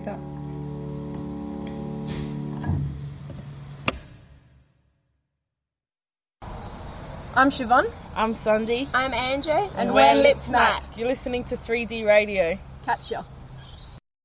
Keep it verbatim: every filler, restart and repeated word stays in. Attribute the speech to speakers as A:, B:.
A: appreciate that.
B: I'm Siobhan.
C: I'm Sandy.
D: I'm Angie.
B: And, and we're Lip Smack.
C: You're listening to three D Radio.
B: Catch ya.